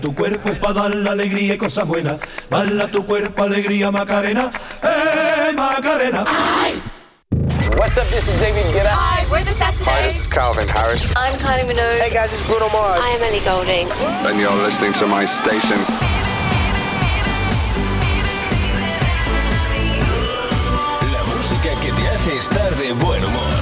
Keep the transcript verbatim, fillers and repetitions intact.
Tu cuerpo es para dar la alegría y cosas buenas. Bala tu cuerpo, alegría, Macarena. ¡Eh, Macarena! Ay. What's up, this is David Guetta. Hi, we're the Saturday. Hi, this is Calvin Harris. I'm Kylie Minogue. Hey guys, it's Bruno Mars. I'm Ellie Goulding. And you're listening to my station. La música que te hace estar de buen humor.